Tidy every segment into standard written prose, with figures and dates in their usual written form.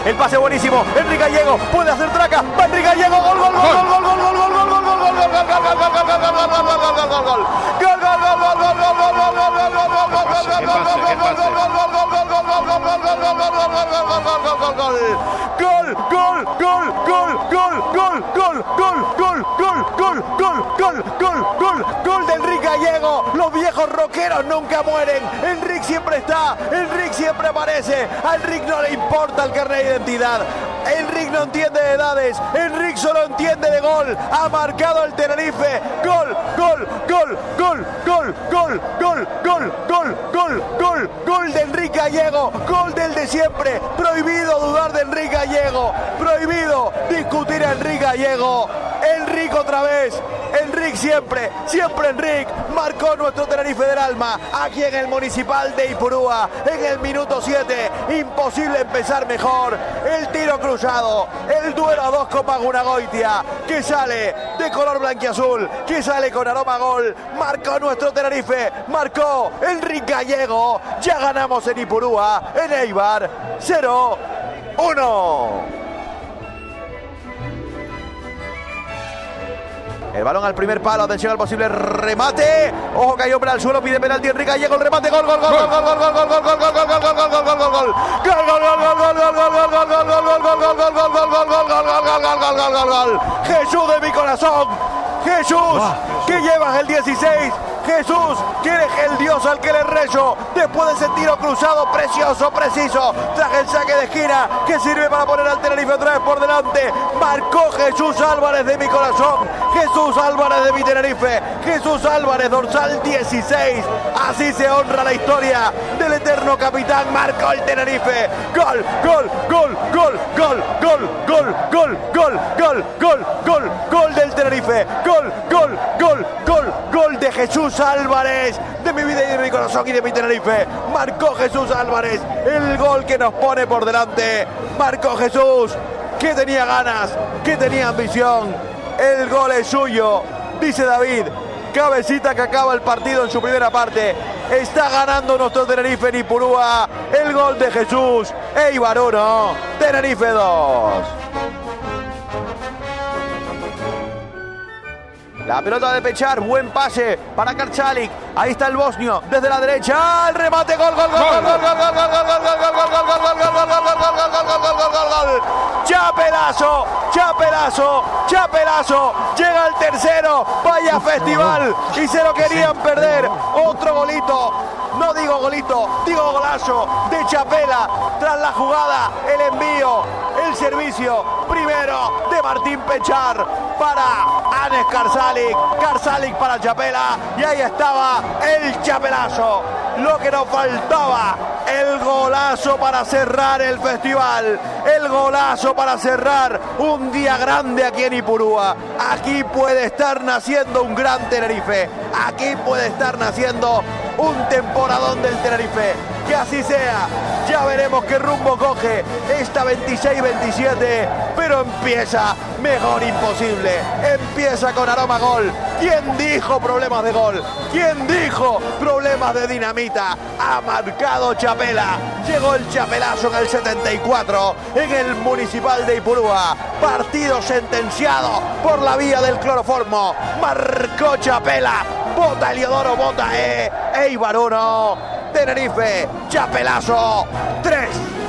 el pase buenísimo, Enrique Gallego puede hacer traca, va Enrique Gallego, gol, gol, gol, gol, gol, gol, gol, gol, gol, gol, gol, gol, gol de Enrique Gallego. Los viejos rockeros nunca mueren. Enrique siempre está, Enrique siempre aparece. A Enrique no le importa el carnet de identidad. Enrique no entiende de edades, Enrique solo entiende de gol. Ha marcado el Tenerife. Gol, gol, gol, gol, gol, gol, gol, gol, gol, gol, gol, gol de Enrique Gallego, gol del de siempre. Prohibido dudar de Enrique Gallego, prohibido discutir a Enrique Gallego. Enrique otra vez, Enrique siempre, siempre Enrique. Marcó nuestro Tenerife del alma, aquí en el Municipal de Ipurúa, en el minuto 7. Imposible empezar mejor. El tiro cruzado, el duelo a 2 con Magunagoitia, que sale de color blanquiazul, que sale con aroma a gol. Marcó nuestro Tenerife, marcó Enrique Gallego. Ya ganamos en Ipurúa, en Eibar, 0-1. El balón al primer palo, atención al posible remate. Ojo que hay hombre al suelo, pide penalti Enrique Gallego, el remate, gol, gol, gol, gol, gol, gol, gol, gol, gol, gol, gol, gol, gol, gol, gol, gol, gol, gol. Jesús de mi corazón, Jesús, que llevas el 16. Jesús, que eres el Dios al que le rezo. Después de ese tiro cruzado precioso, preciso, tras el saque de esquina que sirve para poner al Tenerife otra vez por delante. Marcó Jesús Álvarez de mi corazón, Jesús Álvarez de mi Tenerife, Jesús Álvarez, dorsal 16. Así se honra la historia del eterno capitán. Marcó el Tenerife. Gol, gol, gol, gol, gol, gol, gol, gol, gol, gol, gol, gol, gol del Tenerife. Gol, gol, gol, gol, gol de Jesús Álvarez, de mi vida y de mi corazón y de mi Tenerife. Marcó Jesús Álvarez el gol que nos pone por delante. Marcó Jesús, que tenía ganas, que tenía ambición. El gol es suyo, dice David. Cabecita que acaba el partido en su primera parte. Está ganando nuestro Tenerife en Ipurúa. El gol de Jesús. Eibar 1, Tenerife 2. La pelota de Pechar, buen pase para Karčalić. Ahí está el bosnio desde la derecha. El remate, gol, gol, gol, gol, gol, gol, gol, gol, gol, gol, gol. Chapelazo, chapelazo, chapelazo. Llega el tercero. Vaya festival. Y se lo querían perder. Otro golito. No digo golito, digo golazo de Chapela. Tras la jugada, el envío, el servicio primero de Martín Pechar para Anes Karčalić. Karčalić para Chapela. Y ahí estaba el chapelazo. Lo que nos faltaba, el golazo para cerrar el festival. El golazo para cerrar un día grande aquí en Ipurúa. Aquí puede estar naciendo un gran Tenerife. Aquí puede estar naciendo un temporadón del Tenerife. Que así sea. Ya veremos qué rumbo coge esta 26-27. Pero empieza mejor imposible. Empieza con aroma gol. ¿Quién dijo problemas de gol? ¿Quién dijo problemas de dinamita? Ha marcado Chapela. Llegó el chapelazo en el 74 en el Municipal de Ipurúa. Partido sentenciado por la vía del cloroformo. Marcó Chapela. Bota Eliodoro, bota Eibar 1, Tenerife, chapelazo 3.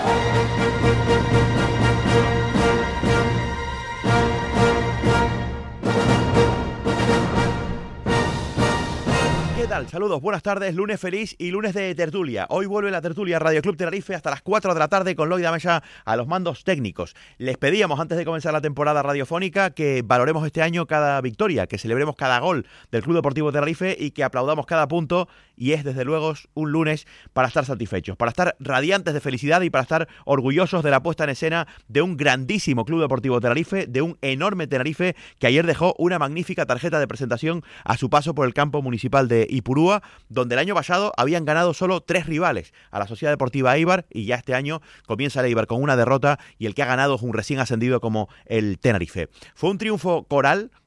¿Qué tal? Saludos, buenas tardes, lunes feliz y lunes de tertulia. Hoy vuelve la tertulia Radio Club Tenerife hasta las 4 de la tarde con Loida Mesa a los mandos técnicos. Les pedíamos antes de comenzar la temporada radiofónica que valoremos este año cada victoria, que celebremos cada gol del Club Deportivo Tenerife y que aplaudamos cada punto, y es desde luego un lunes para estar satisfechos, para estar radiantes de felicidad y para estar orgullosos de la puesta en escena de un grandísimo Club Deportivo Tenerife, de un enorme Tenerife que ayer dejó una magnífica tarjeta de presentación a su paso por el campo municipal de Ipurúa, donde el año pasado habían ganado solo 3 rivales, a la Sociedad Deportiva Eibar, y ya este año comienza el Eibar con una derrota y el que ha ganado es un recién ascendido como el Tenerife. Fue un triunfo coral,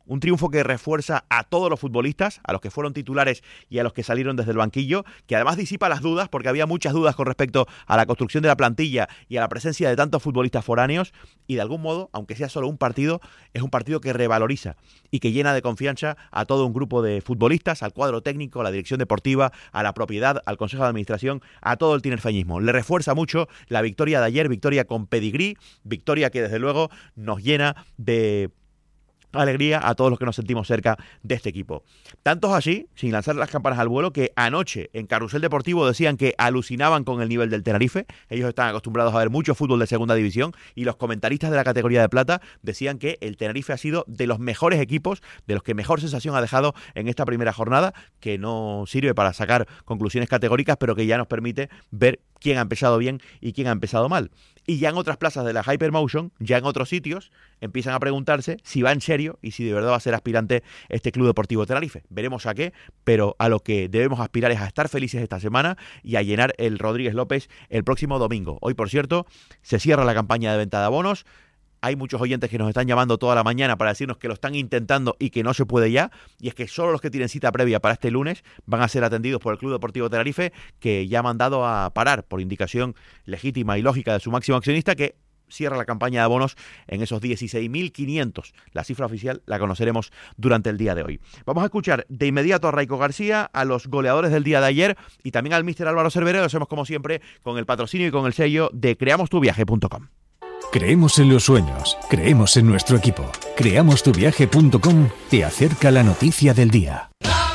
Un triunfo que refuerza a todos los futbolistas, a los que fueron titulares y a los que salieron desde el banquillo, que además disipa las dudas, porque había muchas dudas con respecto a la construcción de la plantilla y a la presencia de tantos futbolistas foráneos, y de algún modo, aunque sea solo un partido, es un partido que revaloriza y que llena de confianza a todo un grupo de futbolistas, al cuadro técnico, a la dirección deportiva, a la propiedad, al consejo de administración, a todo el tinerfeñismo. Le refuerza mucho la victoria de ayer, victoria con pedigrí, victoria que desde luego nos llena de alegría a todos los que nos sentimos cerca de este equipo. Tantos así, sin lanzar las campanas al vuelo, que anoche en Carrusel Deportivo decían que alucinaban con el nivel del Tenerife. Ellos están acostumbrados a ver mucho fútbol de segunda división y los comentaristas de la categoría de plata decían que el Tenerife ha sido de los mejores equipos, de los que mejor sensación ha dejado en esta primera jornada, que no sirve para sacar conclusiones categóricas, pero que ya nos permite ver quién ha empezado bien y quién ha empezado mal. Y ya en otras plazas de la Hypermotion, ya en otros sitios, empiezan a preguntarse si va en serio y si de verdad va a ser aspirante este Club Deportivo Tenerife. Veremos a qué, pero a lo que debemos aspirar es a estar felices esta semana y a llenar el Rodríguez López el próximo domingo. Hoy, por cierto, se cierra la campaña de venta de abonos. Hay muchos oyentes que nos están llamando toda la mañana para decirnos que lo están intentando y que no se puede ya, y es que solo los que tienen cita previa para este lunes van a ser atendidos por el Club Deportivo Tenerife, que ya ha mandado a parar por indicación legítima y lógica de su máximo accionista, que cierra la campaña de abonos en esos 16.500. La cifra oficial la conoceremos durante el día de hoy. Vamos a escuchar de inmediato a Raico García, a los goleadores del día de ayer y también al míster Álvaro Cervera. Lo hacemos como siempre con el patrocinio y con el sello de creamostuviaje.com. Creemos en los sueños, creemos en nuestro equipo. Creamostuviaje.com te acerca la noticia del día.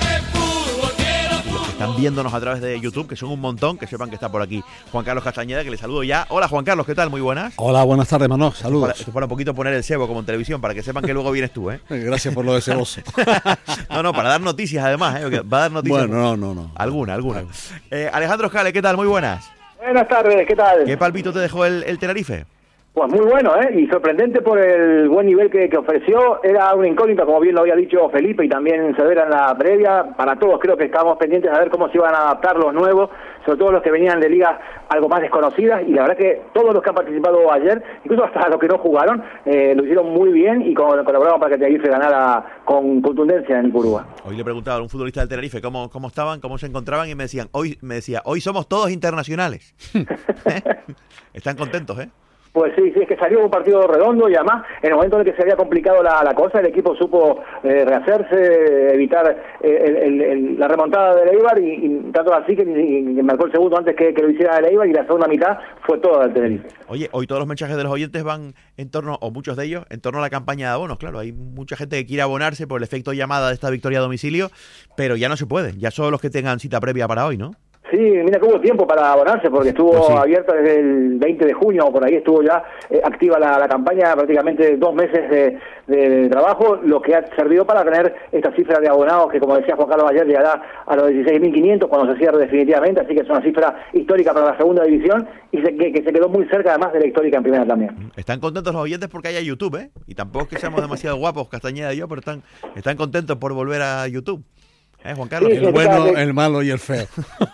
Están viéndonos a través de YouTube, que son un montón, que sepan que está por aquí Juan Carlos Castañeda, que le saludo ya. Hola Juan Carlos, ¿qué tal? Muy buenas. Hola, buenas tardes, Manolo, saludos. Esto para un poquito poner el cebo como en televisión, para que sepan que luego vienes tú, ¿eh? Gracias por lo de ceboso. No, para dar noticias además, ¿eh? Va a dar noticias. Bueno, no. Alguna. Alejandro Scale, ¿qué tal? Muy buenas. Buenas tardes, ¿qué tal? ¿Qué palpito te dejó el Tenerife? Pues muy bueno, y sorprendente por el buen nivel que ofreció. Era una incógnita, como bien lo había dicho Felipe y también Cervera en la previa. Para todos creo que estábamos pendientes de ver cómo se iban a adaptar los nuevos, sobre todo los que venían de ligas algo más desconocidas, y la verdad que todos los que han participado ayer, incluso hasta los que no jugaron, lo hicieron muy bien y colaboraron para que Tenerife ganara con contundencia en Ipurúa. Hoy le preguntaba a un futbolista del Tenerife cómo estaban, cómo se encontraban, y me decía, hoy somos todos internacionales. Están contentos, ¿eh? Pues sí, es que salió un partido redondo y además en el momento en el que se había complicado la cosa, el equipo supo rehacerse, evitar la remontada de Eibar y tanto así que marcó el segundo antes que lo hiciera el Eibar, y la segunda mitad fue toda del Tenerife. Oye, hoy todos los mensajes de los oyentes van en torno, o muchos de ellos, en torno a la campaña de abonos. Claro, hay mucha gente que quiere abonarse por el efecto llamada de esta victoria a domicilio, pero ya no se puede, ya solo los que tengan cita previa para hoy, ¿no? Sí, mira que hubo tiempo para abonarse porque estuvo abierta desde el 20 de junio, o por ahí estuvo ya activa la campaña, prácticamente 2 meses de trabajo, lo que ha servido para tener esta cifra de abonados que, como decía Juan Carlos ayer, llegará a los 16.500 cuando se cierre definitivamente, así que es una cifra histórica para la segunda división y que se quedó muy cerca además de la histórica en primera también. Están contentos los oyentes porque haya YouTube, ¿eh? Y tampoco es que seamos demasiado guapos, Castañeda y yo, pero están contentos por volver a YouTube. Juan Carlos. Sí, el bueno, el malo y el feo.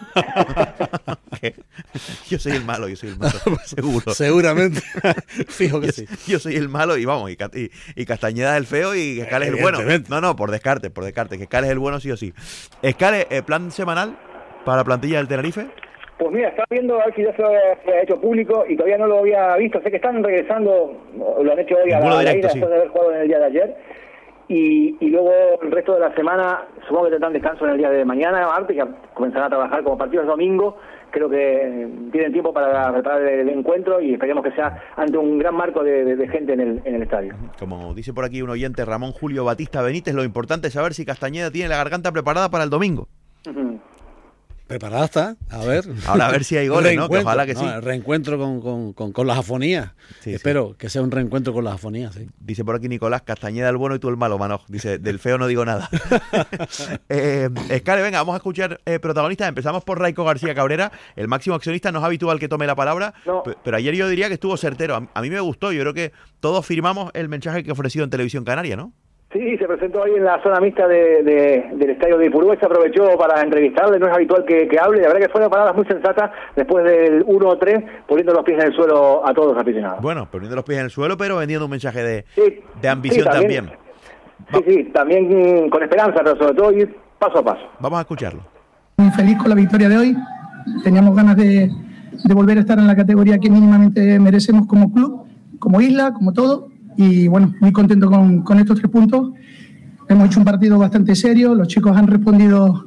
Yo soy el malo, seguro. Seguramente. Fijo que sí. Yo soy el malo y vamos, y Castañeda es el feo y Escale es el bueno. No, por descarte, que Escale es el bueno sí o sí. Escale, ¿plan semanal para la plantilla del Tenerife? Pues mira, estaba viendo a ver si ya se ha hecho público y todavía no lo había visto. Sé que están regresando, lo han hecho hoy a la ida después de haber jugado en el día de ayer. Y luego el resto de la semana, supongo que tendrán descanso en el día de mañana, martes, ya comenzarán a trabajar como partidos domingo. Creo que tienen tiempo para preparar el encuentro y esperemos que sea ante un gran marco de gente en el estadio. Como dice por aquí un oyente, Ramón Julio Batista Benítez, lo importante es saber si Castañeda tiene la garganta preparada para el domingo. Preparada está, a ver. Ahora a ver si hay goles, ¿no? Que ojalá que sí. El reencuentro con las afonías. Sí, espero que sea un reencuentro con las afonías, sí. Dice por aquí Nicolás, Castañeda el bueno y tú el malo, Manoj. Dice, del feo no digo nada. Escale, venga, vamos a escuchar protagonistas. Empezamos por Raico García Cabrera, el máximo accionista. No es habitual que tome la palabra, no. Pero ayer yo diría que estuvo certero. A mí me gustó, yo creo que todos firmamos el mensaje que ofreció en Televisión Canaria, ¿no? Sí, se presentó ahí en la zona mixta del estadio de Ipurúa y se aprovechó para entrevistarle. No es habitual que hable. La verdad que fueron palabras muy sensatas después del 1-3, poniendo los pies en el suelo a todos los aficionados. Bueno, poniendo los pies en el suelo, pero vendiendo un mensaje de ambición también. Sí, también con esperanza, pero sobre todo ir paso a paso. Vamos a escucharlo. Muy feliz con la victoria de hoy. Teníamos ganas de volver a estar en la categoría que mínimamente merecemos como club, como isla, como todo. Y bueno, muy contento con estos 3 puntos. Hemos hecho un partido bastante serio, los chicos han respondido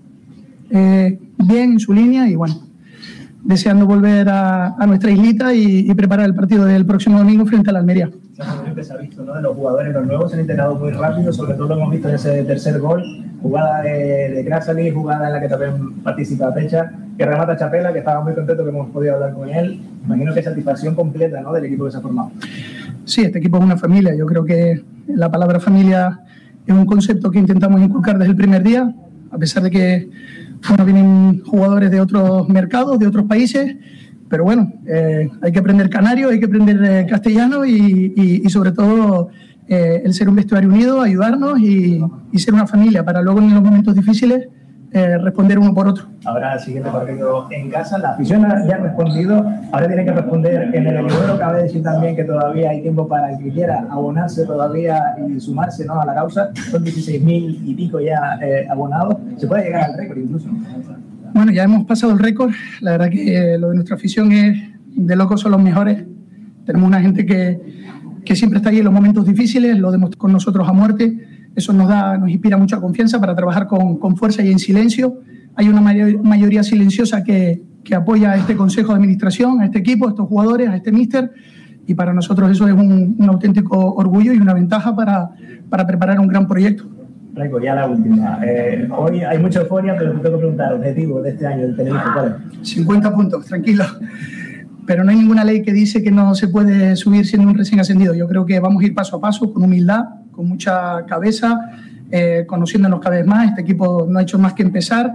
bien en su línea y bueno, deseando volver a nuestra islita y preparar el partido del próximo domingo frente a la Almería. Siempre se ha visto, ¿no? De los jugadores, los nuevos se han integrado muy rápido, sobre todo lo hemos visto en ese tercer gol, jugada de Krasani, jugada en la que también participa Pecha, que remata Chapela, que estaba muy contento que hemos podido hablar con él. Imagino que satisfacción completa, ¿no? Del equipo que se ha formado. Sí, este equipo es una familia. Yo creo que la palabra familia es un concepto que intentamos inculcar desde el primer día, a pesar de que vienen jugadores de otros mercados, de otros países, pero bueno, hay que aprender canario, hay que aprender castellano y sobre todo el ser un vestuario unido, ayudarnos y ser una familia para luego en los momentos difíciles responder uno por otro. Ahora el siguiente partido en casa, la afición ya ha respondido, ahora tiene que responder en el Heliodoro. Cabe decir también que todavía hay tiempo para el que quiera abonarse todavía y sumarse, ¿no?, a la causa. Son 16.000 y pico ya abonados, se puede llegar al récord incluso. Bueno, ya hemos pasado el récord. La verdad que lo de nuestra afición es de locos, son los mejores. Tenemos una gente que siempre está ahí en los momentos difíciles, lo demuestra con nosotros a muerte. Eso nos inspira mucha confianza para trabajar con fuerza y en silencio. Hay una mayoría silenciosa que apoya a este consejo de administración, a este equipo, a estos jugadores, a este míster, y para nosotros eso es un auténtico orgullo y una ventaja para preparar un gran proyecto. Reco, ya la última. Hoy hay mucha euforia, pero te tengo que preguntar, objetivo de este año del Tenerife, ¿cuál es? 50 puntos, tranquilo. Pero no hay ninguna ley que dice que no se puede subir siendo un recién ascendido. Yo creo que vamos a ir paso a paso, con humildad, con mucha cabeza, conociéndonos cada vez más. Este equipo no ha hecho más que empezar.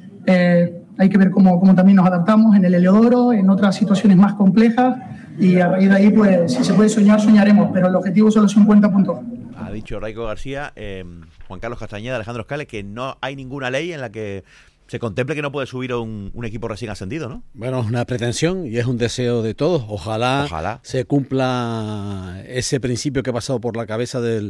Hay que ver cómo también nos adaptamos en el Heliodoro, en otras situaciones más complejas, y a raíz de ahí, pues, si se puede soñar, soñaremos, pero el objetivo son los 50 puntos. Ha dicho Raico García, Juan Carlos Castañeda, Alejandro Escales, que no hay ninguna ley en la que se contemple que no puede subir un equipo recién ascendido, ¿no? Bueno, es una pretensión y es un deseo de todos. Ojalá se cumpla ese principio que ha pasado por la cabeza del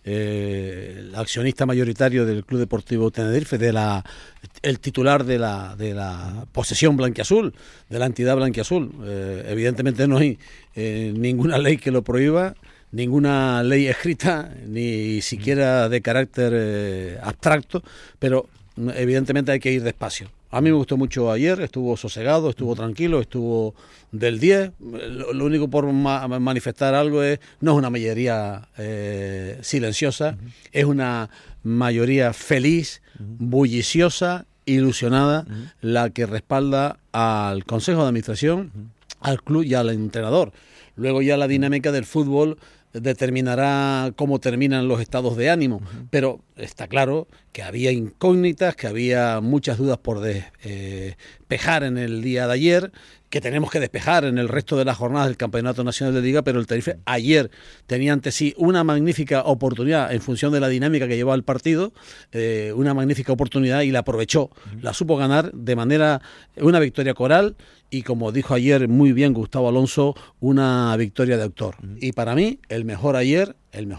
el accionista mayoritario del Club Deportivo Tenerife, el titular de la posesión blanquiazul, de la entidad blanquiazul. Evidentemente no hay ninguna ley que lo prohíba, ninguna ley escrita, ni siquiera de carácter abstracto, pero evidentemente hay que ir despacio. A mí me gustó mucho ayer, estuvo sosegado, estuvo tranquilo, estuvo del 10. Lo único por manifestar algo no es una mayoría silenciosa, es una mayoría feliz, bulliciosa, ilusionada, la que respalda al Consejo de Administración, al club y al entrenador. Luego ya la dinámica del fútbol determinará cómo terminan los estados de ánimo, pero está claro que había incógnitas, que había muchas dudas por despejar en el día de ayer, que tenemos que despejar en el resto de las jornadas del Campeonato Nacional de Liga, pero el Tenerife ayer tenía ante sí una magnífica oportunidad en función de la dinámica que llevaba el partido, una magnífica oportunidad y la aprovechó, la supo ganar de manera, una victoria coral y, como dijo ayer muy bien Gustavo Alonso, una victoria de autor. Y para mí, el mejor ayer,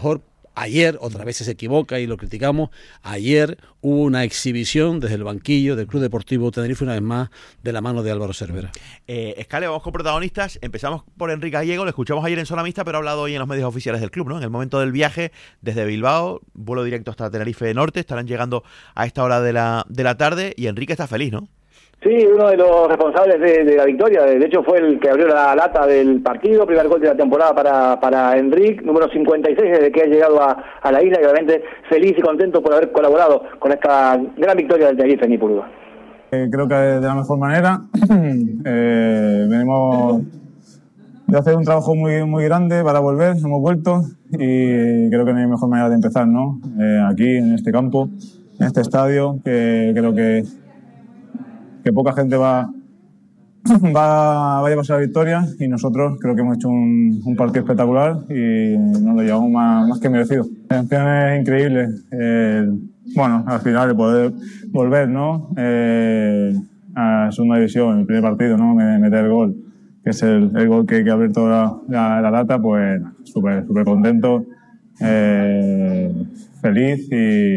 otra vez se equivoca y lo criticamos, ayer hubo una exhibición desde el banquillo del Club Deportivo Tenerife, una vez más, de la mano de Álvaro Cervera. Escale, vamos con protagonistas. Empezamos por Enrique Gallego, lo escuchamos ayer en Zona Mixta, pero ha hablado hoy en los medios oficiales del club, ¿no? En el momento del viaje desde Bilbao, vuelo directo hasta Tenerife Norte, estarán llegando a esta hora de la tarde, y Enrique está feliz, ¿no? Sí, uno de los responsables de la victoria, de hecho fue el que abrió la lata del partido, primer gol de la temporada para Enrique, número 56 desde que ha llegado a la isla, y obviamente feliz y contento por haber colaborado con esta gran victoria del Tenerife en Ipurúa. Creo que de la mejor manera, venimos de hacer un trabajo muy grande para volver, hemos vuelto y creo que no hay mejor manera de empezar, ¿no? Aquí, en este campo, en este estadio, que creo que poca gente va a llevarse la victoria, y nosotros creo que hemos hecho un partido espectacular y nos lo llevamos más que merecido. La emoción es increíble. Bueno, al final de poder volver, ¿no? A segunda división, el primer partido, ¿no? Meter el gol, que es el gol que ha abierto la lata, pues súper contento. feliz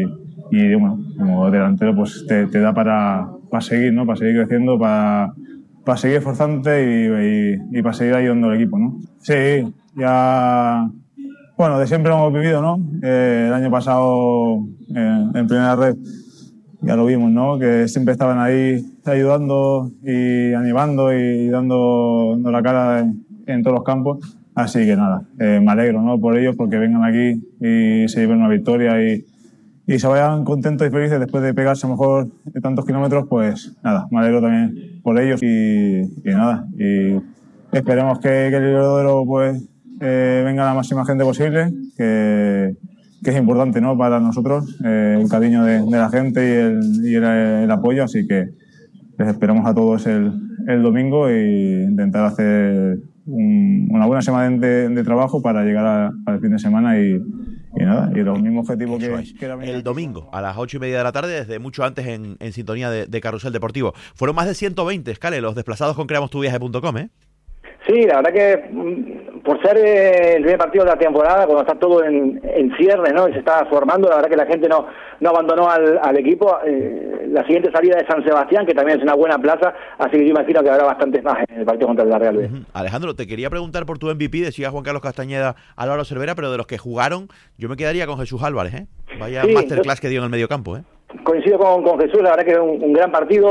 y bueno, como delantero pues te da para seguir, ¿no? Para seguir creciendo, para seguir esforzándote y para seguir ayudando al equipo, ¿no? Sí, ya, bueno, de siempre lo hemos vivido, ¿no? El año pasado en primera red ya lo vimos, ¿no? Que siempre estaban ahí ayudando y animando y dando la cara en todos los campos. Así que nada, me alegro, ¿no? Por ellos, porque vengan aquí y se lleven una victoria y se vayan contentos y felices después de pegarse a lo mejor de tantos kilómetros. Pues nada, me alegro también por ellos y nada. Y esperemos que el Heliodoro pues venga la máxima gente posible, que es importante, ¿no? Para nosotros, el cariño de la gente y el apoyo. Así que les esperamos a todos el domingo e intentar hacer una buena semana de trabajo para llegar al fin de semana y nada, y los mismos objetivos que era el domingo a las 8:30 de la tarde, desde mucho antes en sintonía de Carrusel Deportivo. Fueron más de 120, Scale, los desplazados con creamostuviaje.com, ¿eh? Sí, la verdad que por ser el primer partido de la temporada, cuando está todo en cierre, ¿no? Y se está formando, la verdad que la gente no abandonó al equipo. La siguiente salida de San Sebastián, que también es una buena plaza, así que yo imagino que habrá bastantes más en el partido contra el Real B. Alejandro, te quería preguntar por tu MVP, decía Juan Carlos Castañeda, Álvaro Cervera, pero de los que jugaron, yo me quedaría con Jesús Álvarez, ¿eh? Vaya sí, masterclass que dio en el mediocampo, ¿eh? Coincido con Jesús, la verdad que es un gran partido,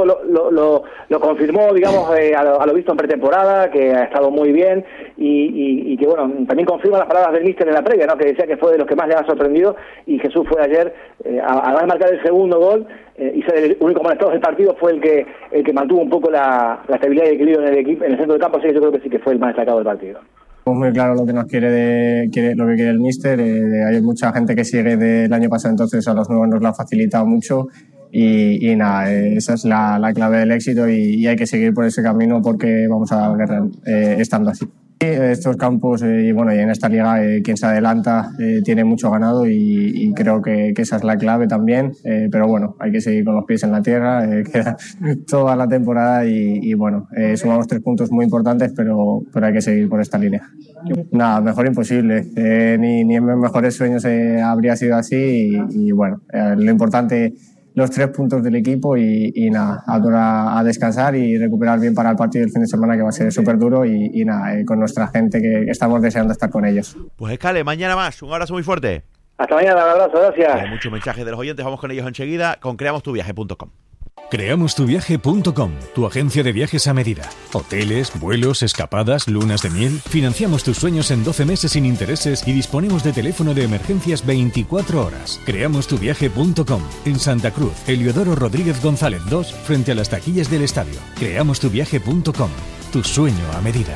lo confirmó, digamos, a lo visto en pretemporada, que ha estado muy bien y que, bueno, también confirma las palabras del míster en la previa, ¿no? Que decía que fue de los que más le ha sorprendido, y Jesús fue ayer, además de marcar el segundo gol y ser el único molestado del partido, fue el que mantuvo un poco la estabilidad y el equilibrio en el equipo, en el centro del campo, así que yo creo que sí que fue el más destacado del partido. Muy claro lo que nos quiere lo que quiere el míster. Hay mucha gente que sigue del año pasado, entonces a los nuevos nos lo ha facilitado mucho y nada, esa es la clave del éxito y hay que seguir por ese camino porque vamos a guerrear estando así. Estos campos y bueno, y en esta liga quien se adelanta tiene mucho ganado y creo que esa es la clave también, pero bueno, hay que seguir con los pies en la tierra, queda toda la temporada y bueno, sumamos 3 puntos muy importantes, pero hay que seguir por esta línea. Nada, mejor imposible, ni en mis mejores sueños habría sido así y bueno, lo importante, los 3 puntos del equipo y nada, ahora a descansar y recuperar bien para el partido del fin de semana, que va a ser súper duro y nada, con nuestra gente que estamos deseando estar con ellos. Pues Escale, mañana más, un abrazo muy fuerte. Hasta mañana, un abrazo, gracias. Hay muchos mensajes de los oyentes, vamos con ellos enseguida con creamostuviaje.com. Creamostuviaje.com, tu agencia de viajes a medida. Hoteles, vuelos, escapadas, lunas de miel. Financiamos tus sueños en 12 meses sin intereses y disponemos de teléfono de emergencias 24 horas. Creamostuviaje.com, en Santa Cruz, Heliodoro Rodríguez González 2, frente a las taquillas del estadio. Creamostuviaje.com, tu sueño a medida.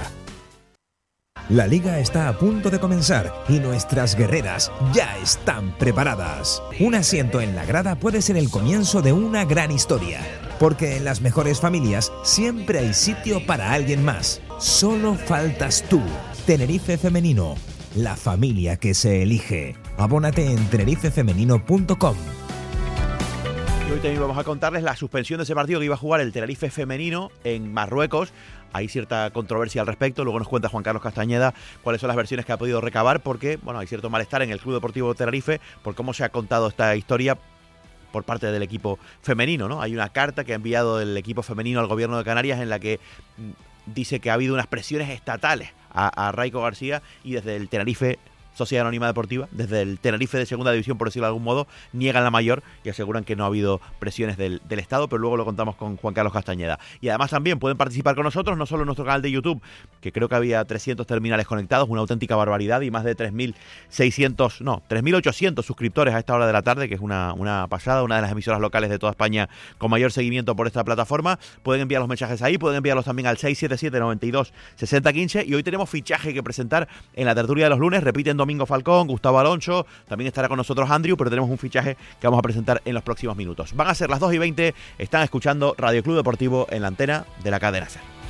La liga está a punto de comenzar y nuestras guerreras ya están preparadas. Un asiento en la grada puede ser el comienzo de una gran historia, porque en las mejores familias siempre hay sitio para alguien más. Solo faltas tú. Tenerife Femenino, la familia que se elige. Abónate en tenerifefemenino.com. Y hoy también vamos a contarles la suspensión de ese partido que iba a jugar el Tenerife Femenino en Marruecos. Hay cierta controversia al respecto, luego nos cuenta Juan Carlos Castañeda cuáles son las versiones que ha podido recabar, porque bueno, hay cierto malestar en el Club Deportivo Tenerife por cómo se ha contado esta historia por parte del equipo femenino, ¿no? Hay una carta que ha enviado el equipo femenino al gobierno de Canarias en la que dice que ha habido unas presiones estatales a Raico García, y desde el Tenerife Sociedad Anónima Deportiva, desde el Tenerife de segunda división, por decirlo de algún modo, niegan la mayor y aseguran que no ha habido presiones del Estado, pero luego lo contamos con Juan Carlos Castañeda. Y además también pueden participar con nosotros, no solo en nuestro canal de YouTube, que creo que había 300 terminales conectados, una auténtica barbaridad, y más de 3.800 suscriptores a esta hora de la tarde, que es una pasada, una de las emisoras locales de toda España con mayor seguimiento por esta plataforma. Pueden enviar los mensajes ahí, pueden enviarlos también al 677 92 60 15, y hoy tenemos fichaje que presentar en la tertulia de los lunes. Repiten Domingo Falcón, Gustavo Alonso, también estará con nosotros Andrew, pero tenemos un fichaje que vamos a presentar en los próximos minutos. Van a ser las 2:20, están escuchando Radio Club Deportivo en la antena de la cadena SER.